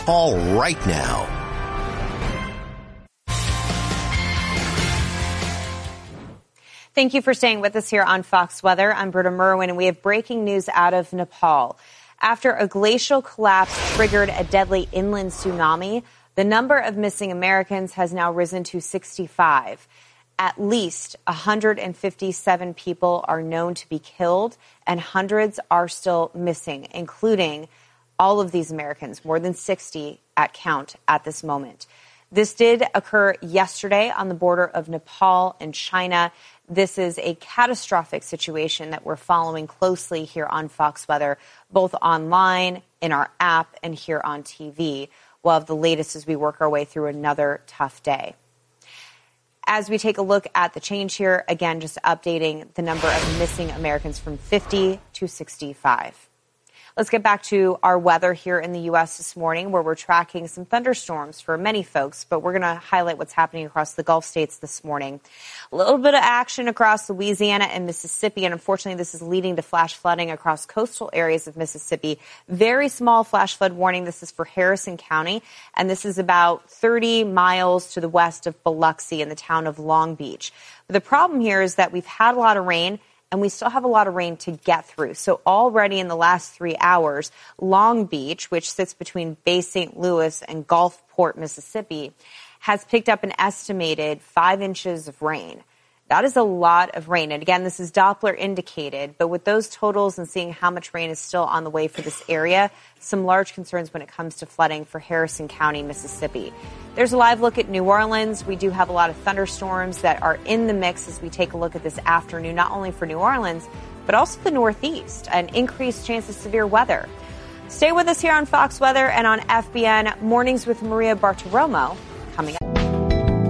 Call right now. Thank you for staying with us here on Fox Weather. I'm Britta Merwin, and we have breaking news out of Nepal. After a glacial collapse triggered a deadly inland tsunami, the number of missing Americans has now risen to 65. At least 157 people are known to be killed, and hundreds are still missing, including all of these Americans, more than 60 at count at this moment. This did occur yesterday on the border of Nepal and China. This is a catastrophic situation that we're following closely here on Fox Weather, both online, in our app, and here on TV. We'll have the latest as we work our way through another tough day. As we take a look at the change here, again, just updating the number of missing Americans from 50 to 65. Let's get back to our weather here in the U.S. this morning, where we're tracking some thunderstorms for many folks, but we're going to highlight what's happening across the Gulf states this morning. A little bit of action across Louisiana and Mississippi, and unfortunately this is leading to flash flooding across coastal areas of Mississippi. Very small flash flood warning. This is for Harrison County, and this is about 30 miles to the west of Biloxi in the town of Long Beach. But the problem here is that we've had a lot of rain, and we still have a lot of rain to get through. So already in the last 3 hours, Long Beach, which sits between Bay St. Louis and Gulfport, Mississippi, has picked up an estimated 5 inches of rain. That is a lot of rain. And again, this is Doppler indicated, but with those totals and seeing how much rain is still on the way for this area, some large concerns when it comes to flooding for Harrison County, Mississippi. There's a live look at New Orleans. We do have a lot of thunderstorms that are in the mix as we take a look at this afternoon, not only for New Orleans, but also the Northeast, an increased chance of severe weather. Stay with us here on Fox Weather and on FBN Mornings with Maria Bartiromo